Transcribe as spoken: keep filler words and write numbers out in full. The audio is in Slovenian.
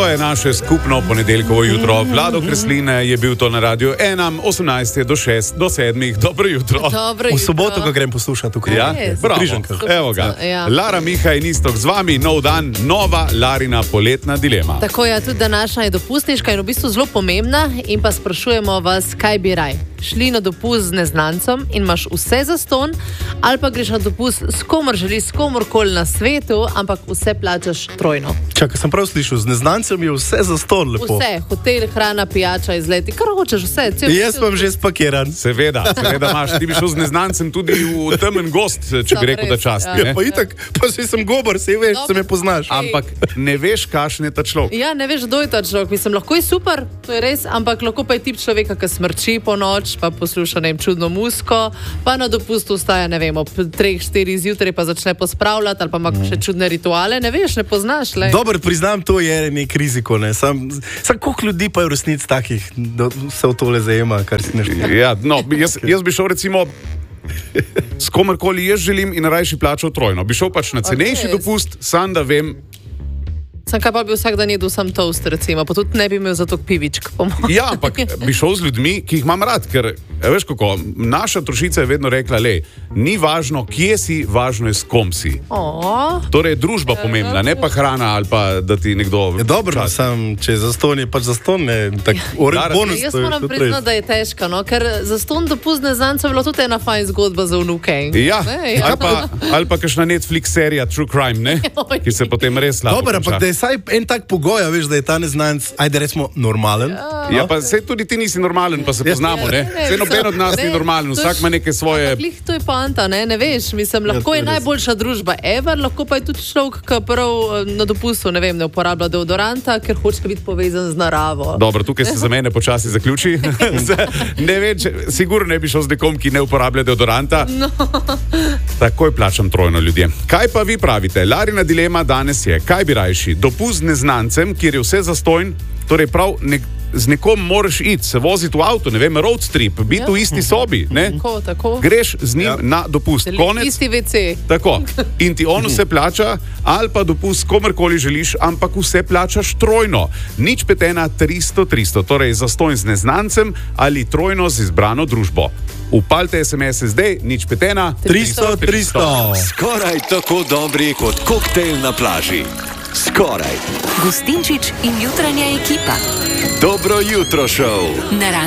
je naše skupno ponedeljkovo jutro. Vlado Kreslin je bil to na radiju ena, osemnajst do šest, do sedmih. Dobro jutro. Dobro jutro. V soboto, ko grem poslušati tukaj. Ja, bravo. Evo ga. Ja. Lara Miha in Istok z vami, nov dan, nova Larina poletna dilema. Tako je, tudi današnja je dopustniška in v bistvu zelo pomembna in pa sprašujemo vas, kaj bi raj. Šli na dopust z neznancem in imaš vse zastonj, ali pa greš na dopust s komor želiš, s komorkoli na svetu, ampak vse plačaš trojno. Čakaj, sem prav slišal, z neznancem je vse zastonj lepo. Vse, hotel, hrana, pijača, izleti, kar hočeš, vse. Cel, Jaz sem že spakiran. Seveda, seveda imaš. Ti bi šel z neznancem tudi v temen gost, če bi rekel, da časti. Ja, pa itak, pa si sem gobar, se veš, se me poznaš. Ampak ne veš, kakšen je ta človek. Ja, ne veš, kdo je ta človek. Mislim, lahko je super, to je res, ampak lahko pa je tip človeka, ki smrči po noč, pa posluša ne vem, čudno muziko, pa na dopustu vstaja, ne vem, ob treh, štiri zjutraj pa začne pospravljati ali pa ima še čudne rituale, ne veš, ne poznaš. Le. Dobar, priznam, to je nek riziko, ne. Sam, sam koliko ljudi pa je v resnici takih, da se v tole zajema, kar si neštel. Ja, no, jaz, jaz bi šel recimo s komerkoli jaz želim in rajši plačal trojno. Bi šel pač na cenejši Okay. dopust, sam da vem. Sem kaj pa bi vsak dan jedel sam toast, recimo, pa tudi ne bi imel za to pivičk, po mojem. Ja, ampak bi šel z ljudmi, ki jih imam rad, ker, veš kako, naša trošica je vedno rekla, le, ni važno, kje si, važno je s kom si. Oh. Torej, družba pomembna, ne pa hrana ali pa, da ti nekdo... Je dobro, sam, če je zastonj, je pač zastonj, ne, tak, Lara, bonus. Jaz moram priznati, da je težko, no? Ker zastonj dopust neznanca je bila tudi ena fajn zgodba za vnuke. Ja, Ne, ja. ali pa, ali pa kakšna Netflix serija True Crime, ne? Ki se potem res slabo Dobar, ampak konča. da je saj en tak pogoj, a veš, da je ta neznanc, ajde recimo, normalen. Ja, pa sej tudi ti nisi normalen, pa se Ja. poznamo, ne? Sej noben od nas ni normalen, to vsak je- ima neke svoje... Ampak glih, to je poanta, ne, ne veš, mislim, lahko to je je res. najboljša družba ever, lahko pa je tudi človek, ki prav eh, na dopustu, ne vem, ne uporablja deodoranta, ker hoče biti povezan z naravo. Dobro, tukaj se za mene počasi zaključi. Ne vem, če, sigurno ne bi šel z nekom, ki ne uporablja deodoranta. No. Takoj plačam trojno, ljudje. Kaj pa vi pravite? Larina dilema danes je, kaj bi rajši? Dopust z neznancem, kjer je vse zastonj, torej prav nek, z nekom moraš iti, se voziti v avto, ne vem, road trip, biti Ja. v isti sobi, ne? Tako, tako. Greš z njim Ja. na dopust. Konec. Isti ve ce. Tako. In ti on vse plača, ali pa dopust komerkoli želiš, ampak vse plačaš trojno. Nič petena tristo tristo, torej zastonj z neznancem ali trojno z izbrano družbo. Upalite es em es zdaj, nič petena tristo tristo. Skoraj tako dobri kot koktejl na plaži. Skoraj. Gustinčič in jutranja ekipa. Dobro jutro, šov. Na